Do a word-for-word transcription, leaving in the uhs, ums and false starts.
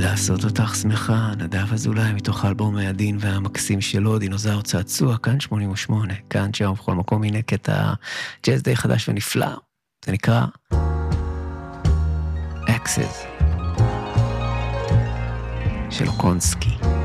לעשות אותך שמחה, נדב אזולאי, מתוך האלבום העדין והמקסים שלו, דינוזאור צעצוע, כאן שמונים ושמונה, כאן שם בכל מקום, הנה קטע ג'אז די חדש ונפלא, זה נקרא Access של אוקונסקי.